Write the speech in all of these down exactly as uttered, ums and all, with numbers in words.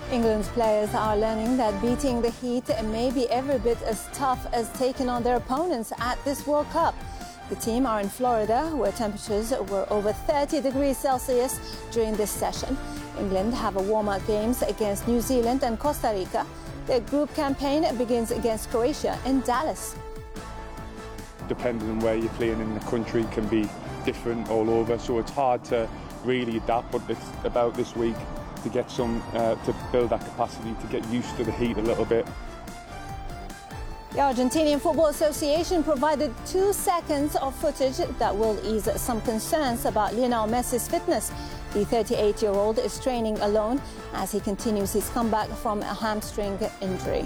England's players are learning that beating the heat may be every bit as tough as taking on their opponents at this World Cup. The team are in Florida, where temperatures were over thirty degrees Celsius during this session. England have a warm-up games against New Zealand and Costa Rica. Their group campaign begins against Croatia in Dallas. Depending on where you're playing in the country can be different all over, so it's hard to really adapt, but it's about this week to get some, uh, to build that capacity, to get used to the heat a little bit. The Argentinian Football Association provided two seconds of footage that will ease some concerns about Lionel Messi's fitness. The thirty-eight-year-old is training alone as he continues his comeback from a hamstring injury.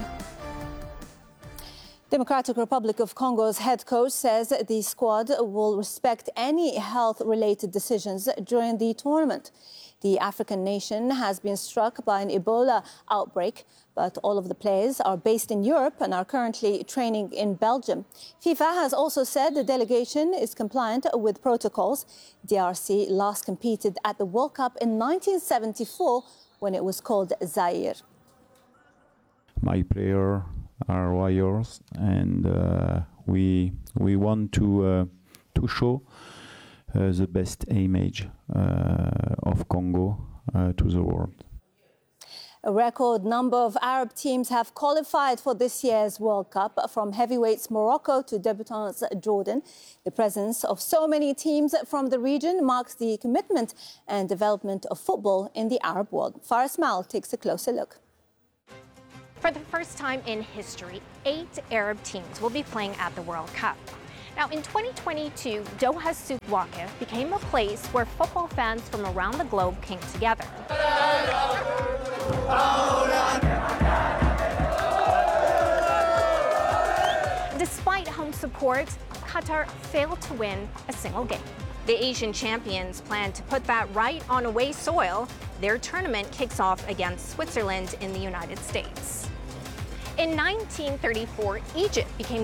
Democratic Republic of Congo's head coach says the squad will respect any health-related decisions during the tournament. The African nation has been struck by an Ebola outbreak, but all of the players are based in Europe and are currently training in Belgium. FIFA has also said the delegation is compliant with protocols. D R C last competed at the World Cup in nineteen seventy-four when it was called Zaire. My players are warriors, and uh, we we want to uh, to show uh, the best image uh, of Congo uh, to the world. A record number of Arab teams have qualified for this year's World Cup, from heavyweights Morocco to debutants Jordan. The presence of so many teams from the region marks the commitment and development of football in the Arab world. Farah Ismail takes a closer look. For the first time in history, eight Arab teams will be playing at the World Cup. Now, in twenty twenty-two, Doha's Souk Waqif became a place where football fans from around the globe came together. Despite home support, Qatar failed to win a single game. The Asian champions plan to put that right on away soil. Their tournament kicks off against Switzerland in the United States. In nineteen thirty-four, Egypt became